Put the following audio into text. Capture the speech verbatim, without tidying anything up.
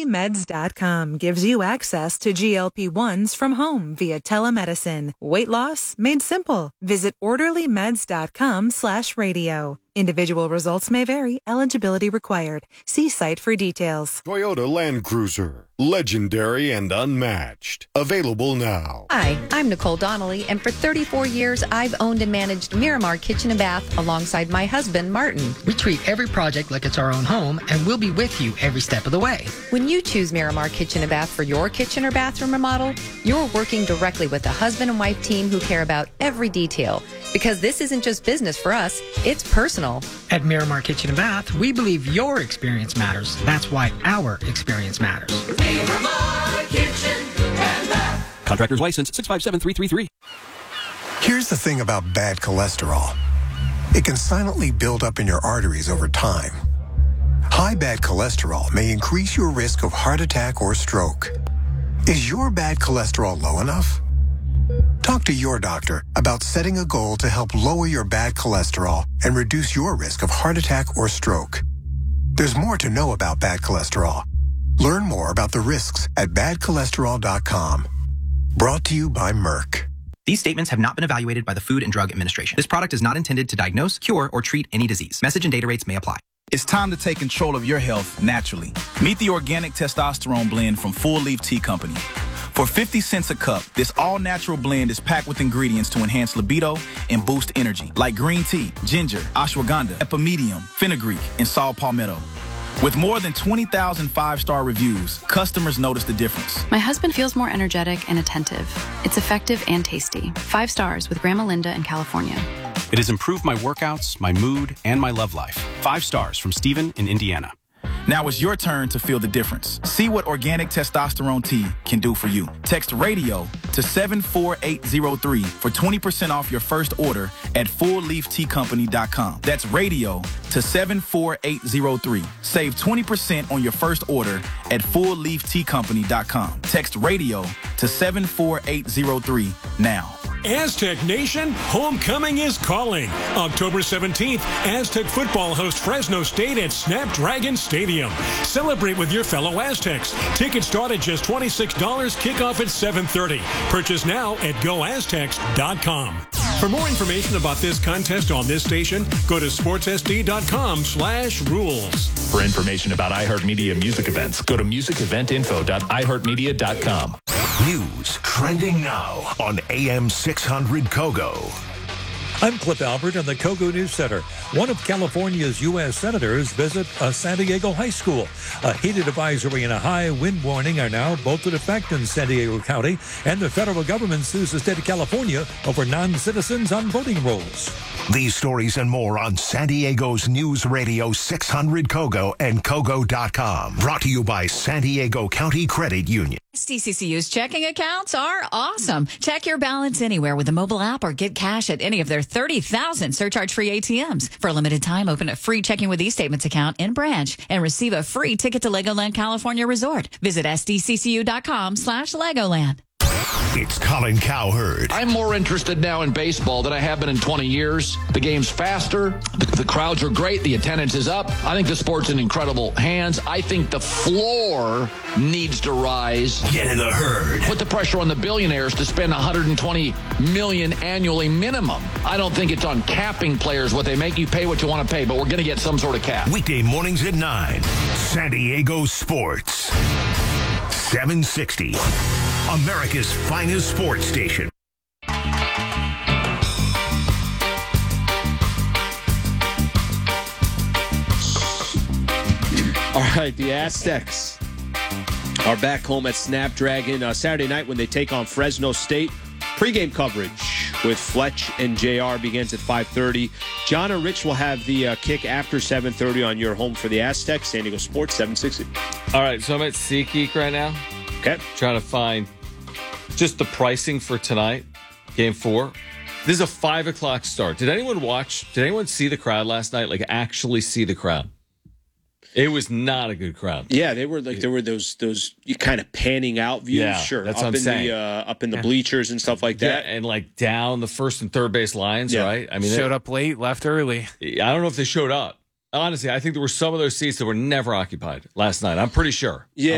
Orderly Meds dot com gives you access to G L P ones from home via telemedicine. Weight loss made simple. Visit Orderly Meds dot com slash radio. Individual results may vary. Eligibility required. See site for details. Toyota Land Cruiser. Legendary and unmatched. Available now. Hi, I'm Nicole Donnelly, and for thirty-four years, I've owned and managed Miramar Kitchen and Bath alongside my husband, Martin. We treat every project like it's our own home, and we'll be with you every step of the way. When you choose Miramar Kitchen and Bath for your kitchen or bathroom remodel, you're working directly with a husband and wife team who care about every detail. Because this isn't just business for us, it's personal. At Miramar Kitchen and Bath, we believe your experience matters. That's why our experience matters. Miramar Kitchen and Bath. Contractor's license six five seven three three three. Here's the thing about bad cholesterol. It can silently build up in your arteries over time. High bad cholesterol may increase your risk of heart attack or stroke. Is your bad cholesterol low enough? Talk to your doctor about setting a goal to help lower your bad cholesterol and reduce your risk of heart attack or stroke. There's more to know about bad cholesterol. Learn more about the risks at bad cholesterol dot com. Brought to you by Merck. These statements have not been evaluated by the Food and Drug Administration. This product is not intended to diagnose, cure, or treat any disease. Message and data rates may apply. It's time to take control of your health naturally. Meet the organic testosterone blend from Full Leaf Tea Company. For fifty cents a cup, this all-natural blend is packed with ingredients to enhance libido and boost energy, like green tea, ginger, ashwagandha, epimedium, fenugreek, and saw palmetto. With more than twenty thousand five-star reviews, customers notice the difference. My husband feels more energetic and attentive. It's effective and tasty. Five stars with Grandma Linda in California. It has improved my workouts, my mood, and my love life. Five stars from Steven in Indiana. Now it's your turn to feel the difference. See what organic testosterone tea can do for you. Text radio to seven four eight zero three for twenty percent off your first order at full leaf tea company dot com. That's radio to seven four eight zero three. Save twenty percent on your first order at full leaf tea company dot com. Text radio to seven four eight zero three now. Aztec Nation, homecoming is calling. October seventeenth, Aztec football hosts Fresno State at Snapdragon Stadium. Celebrate with your fellow Aztecs. Tickets start at just twenty-six dollars, kickoff at seven thirty. Purchase now at go aztecs dot com. For more information about this contest on this station, go to sports s d dot com slash rules. For information about iHeartMedia music events, go to music event info dot i heart media dot com. News trending now on A M six hundred Kogo. I'm Cliff Albert in the Kogo News Center. One of California's U S senators visit a San Diego high school. A heated advisory and a high wind warning are now both in effect in San Diego County, and the federal government sues the state of California over non-citizens on voting rolls. These stories and more on San Diego's News Radio six hundred Kogo and Kogo dot com. Brought to you by San Diego County Credit Union. S D C C U's checking accounts are awesome. Check your balance anywhere with the mobile app or get cash at any of their thirty thousand surcharge-free A T Ms. For a limited time, open a free Checking with eStatements account in branch and receive a free ticket to Legoland California Resort. Visit S D C C U dot com slash Legoland. It's Colin Cowherd. I'm more interested now in baseball than I have been in twenty years. The game's faster. The, the crowds are great. The attendance is up. I think the sport's in incredible hands. I think the floor needs to rise. Get in the herd. Put the pressure on the billionaires to spend one hundred twenty million dollars annually minimum. I don't think it's on capping players what they make. You pay what you want to pay, but we're going to get some sort of cap. Weekday mornings at nine. San Diego Sports. seven sixty. America's finest sports station. All right, the Aztecs are back home at Snapdragon uh, Saturday night when they take on Fresno State. Pre-game coverage with Fletch and J R begins at five thirty. John and Rich will have the uh, kick after seven thirty on your home for the Aztecs. San Diego Sports, seven sixty. All right, so I'm at SeatGeek right now. Okay. Trying to find just the pricing for tonight, game four. This is a five o'clock start. Did anyone watch? Did anyone see the crowd last night? Like actually see the crowd? It was not a good crowd. Yeah, they were like there were those those you kind of panning out views. Yeah, sure, that's up what I'm in saying. the uh, up in the Yeah. bleachers and stuff like that. Yeah, and like down the first and third base lines, Yeah. right? I mean, Showed up late, left early. I don't know if they showed up. Honestly, I think there were some of those seats that were never occupied last night. I'm pretty sure. Yeah.